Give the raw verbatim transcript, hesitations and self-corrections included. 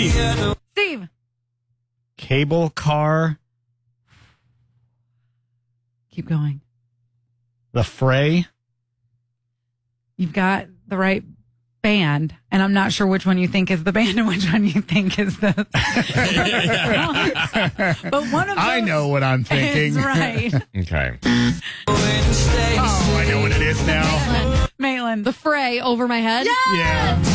Steve. Steve. Cable car. Keep going. The Fray. You've got the right band, and I'm not sure which one you think is the band and which one you think is the. But one of those I know what I'm thinking. is right. Okay. Oh, I know what it is now. Maitland. The Fray over my head. Yes! Yeah.